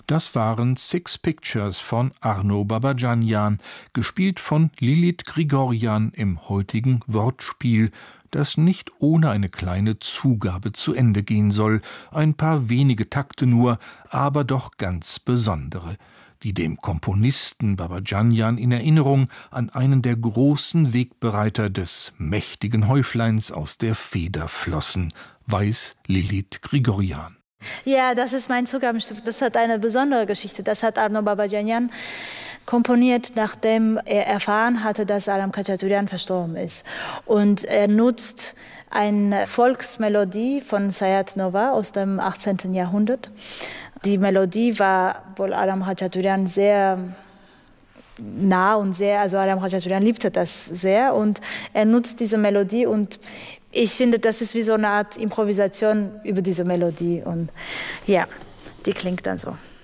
Das waren Six Pictures von Arno Babajanjan, gespielt von Lilith Grigorjan im heutigen Wortspiel, das nicht ohne eine kleine Zugabe zu Ende gehen soll, ein paar wenige Takte nur, aber doch ganz besondere, die dem Komponisten Babajanjan in Erinnerung an einen der großen Wegbereiter des mächtigen Häufleins aus der Feder flossen, weiß Lilith Grigorjan. Ja, das ist mein Zugabenstück. Das hat eine besondere Geschichte. Das hat Arno Babajanjan komponiert, nachdem er erfahren hatte, dass Aram Khachaturian verstorben ist. Und er nutzt eine Volksmelodie von Sayat Nova aus dem 18. Jahrhundert. Die Melodie war wohl Aram Khachaturian sehr nah und also Aram Khachaturian liebte das sehr und er nutzt diese Melodie und ich finde, das ist wie so eine Art Improvisation über diese Melodie und ja, die klingt dann so.